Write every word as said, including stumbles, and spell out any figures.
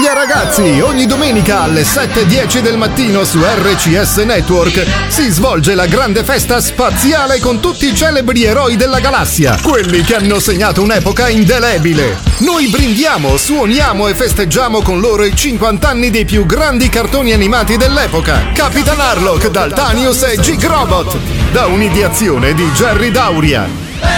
via ragazzi! Ogni domenica alle sette e dieci del mattino su R C S Network si svolge la grande festa spaziale con tutti i celebri eroi della galassia, quelli che hanno segnato un'epoca indelebile. Noi brindiamo, suoniamo e festeggiamo con loro i cinquanta anni dei più grandi cartoni animati dell'epoca. Capitan Harlock, Daltanius e G-Robot, da un'ideazione di Jerry Dauria.